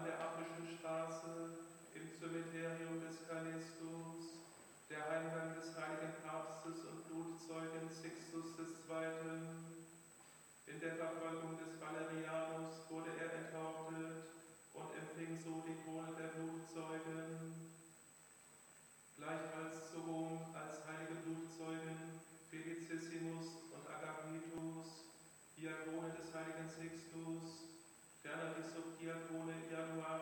an der Apischen Straße, im Zömeterium des Callistus, der Heimgang des heiligen Papstes und Blutzeugen Sixtus II. In der Verfolgung des Valerianus wurde er enthauptet und empfing so die Krone der Blutzeugen. Gleichfalls zu Rom als heilige Blutzeugen Felicissimus und Agapitus, Diakone des heiligen Sixtus, ferner die Subdiakone Januar